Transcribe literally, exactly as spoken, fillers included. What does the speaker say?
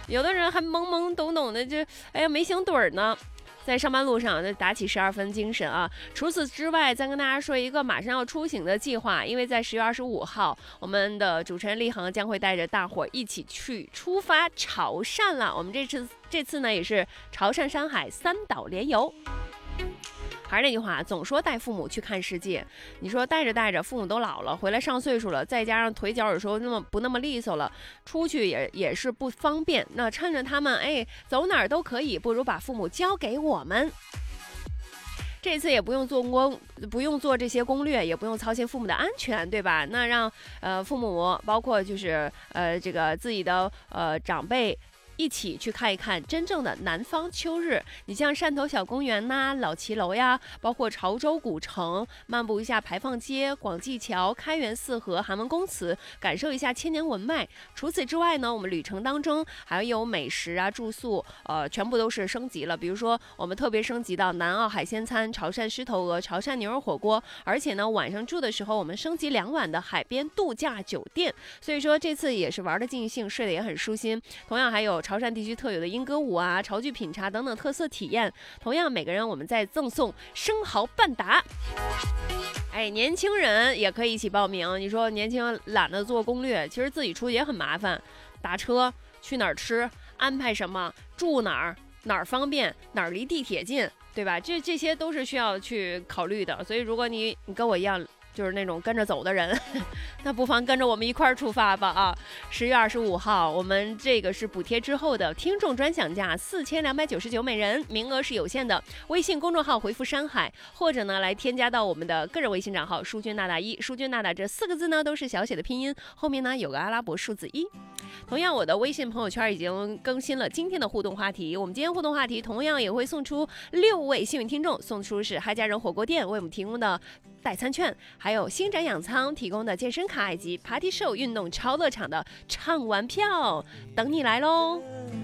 有的人还懵懵懂懂的，就哎呀没醒盹儿呢。在上班路上就打起十二分精神啊！除此之外，再跟大家说一个马上要出行的计划，因为在十月二十五号，我们的主持人立航将会带着大伙一起去出发潮汕了。我们这次这次呢也是潮汕、山海三岛联游。还是那句话，总说带父母去看世界，你说带着带着，父母都老了，回来上岁数了，再加上腿脚有时候那么不那么利索了，出去也也是不方便。那趁着他们哎走哪儿都可以，不如把父母交给我们。这次也不用做攻，不用做这些攻略，也不用操心父母的安全，对吧？那让呃父母，包括就是呃这个自己的呃长辈。一起去看一看真正的南方秋日。你像汕头小公园呐、老骑楼呀，包括潮州古城，漫步一下排放街、广济桥、开元寺和韩文公祠，感受一下千年文脉。除此之外呢，我们旅程当中还有美食啊、住宿，呃，全部都是升级了。比如说，我们特别升级到南澳海鲜餐、潮汕狮头鹅、潮汕牛肉火锅，而且呢，晚上住的时候我们升级两晚的海边度假酒店。所以说这次也是玩的尽兴，睡得也很舒心。同样还有潮汕地区特有的莺歌舞啊、潮剧品茶等等特色体验。同样每个人我们再赠送生蚝半打。哎，年轻人也可以一起报名。你说年轻人懒得做攻略，其实自己出去也很麻烦，打车去哪儿吃，安排什么，住哪儿，哪儿方便，哪儿离地铁近，对吧？这这些都是需要去考虑的。所以如果你你跟我一样就是那种跟着走的人，那不妨跟着我们一块儿出发吧啊！十月二十五号，我们这个是补贴之后的听众专享价，四千两百九十九每人，名额是有限的。微信公众号回复山海，或者呢来添加到我们的个人微信账号舒君娜达一，舒君娜达这四个字呢都是小写的拼音，后面呢有个阿拉伯数字一。同样，我的微信朋友圈已经更新了今天的互动话题，我们今天互动话题同样也会送出六位幸运听众，送出是嗨家人火锅店为我们提供的代餐券，还有星展养仓提供的健身卡，以及 Party Show 运动超乐场的畅玩票，等你来喽！